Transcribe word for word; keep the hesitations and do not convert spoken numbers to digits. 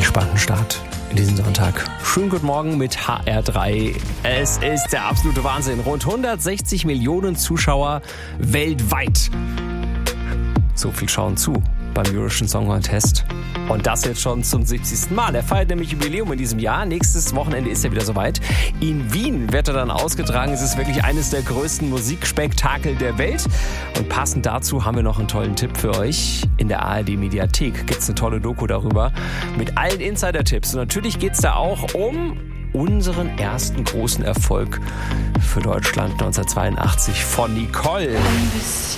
entspannten Start in diesen Sonntag. Schönen guten Morgen mit H R drei. Es ist der absolute Wahnsinn. Rund hundertsechzig Millionen Zuschauer weltweit. So viel schauen zu beim Eurovision Song Contest. Und das jetzt schon zum siebzigsten Mal. Er feiert nämlich Jubiläum in diesem Jahr. Nächstes Wochenende ist er wieder soweit. In Wien wird er dann ausgetragen. Es ist wirklich eines der größten Musikspektakel der Welt. Und passend dazu haben wir noch einen tollen Tipp für euch. In der A R D-Mediathek gibt es eine tolle Doku darüber mit allen Insider-Tipps. Und natürlich geht es da auch um unseren ersten großen Erfolg für Deutschland neunzehnhundertzweiundachtzig von Nicole. Ein bisschen